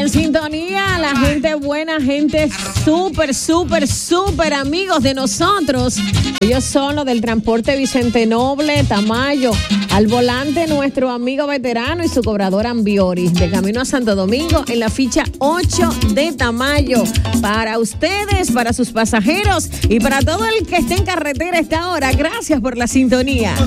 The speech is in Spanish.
En sintonía, la gente buena, gente súper amigos de nosotros. Ellos son los del transporte Vicente Noble, Tamayo. Al volante, nuestro amigo veterano y su cobrador Ambiori, de camino a Santo Domingo, en la ficha 8 de Tamayo. Para ustedes, para sus pasajeros y para todo el que esté en carretera a esta hora, gracias por la sintonía.